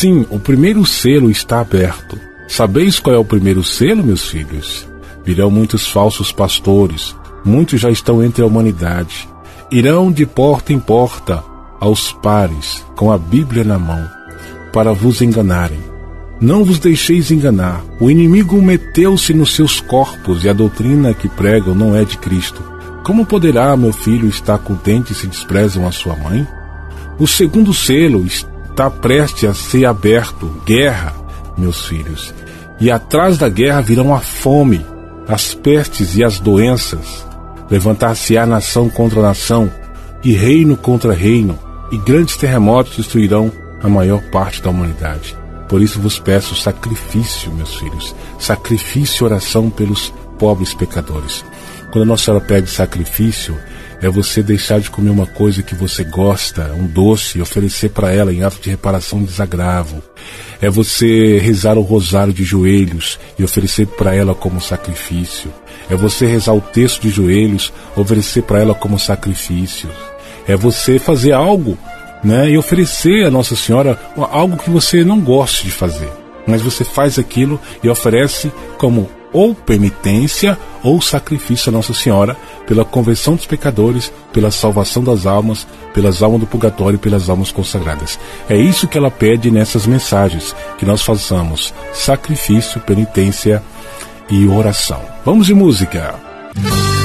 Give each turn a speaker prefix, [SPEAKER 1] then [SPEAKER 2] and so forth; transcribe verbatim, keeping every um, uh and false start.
[SPEAKER 1] Sim, o primeiro selo está aberto. Sabeis qual é o primeiro selo, meus filhos? Virão muitos falsos pastores, muitos já estão entre a humanidade. Irão de porta em porta, aos pares, com a Bíblia na mão, para vos enganarem. Não vos deixeis enganar. O inimigo meteu-se nos seus corpos e a doutrina que pregam não é de Cristo. Como poderá, meu filho, estar contente se desprezam a sua mãe? O segundo selo está prestes a ser aberto. Guerra, meus filhos. E atrás da guerra virão a fome, as pestes e as doenças. Levantar-se-á nação contra nação, e reino contra reino, e grandes terremotos destruirão a maior parte da humanidade. Por isso vos peço sacrifício, meus filhos, sacrifício e oração pelos pobres pecadores. Quando a Nossa Senhora pede sacrifício, é você deixar de comer uma coisa que você gosta, um doce, e oferecer para ela em ato de reparação e desagravo. É você rezar o rosário de joelhos e oferecer para ela como sacrifício. É você rezar o texto de joelhos, oferecer para ela como sacrifício. É você fazer algo, né, e oferecer a Nossa Senhora algo que você não goste de fazer, mas você faz aquilo e oferece como ou penitência ou sacrifício a Nossa Senhora pela conversão dos pecadores, pela salvação das almas, pelas almas do purgatório e pelas almas consagradas. É isso que ela pede nessas mensagens, que nós façamos sacrifício, penitência e oração. Vamos de música!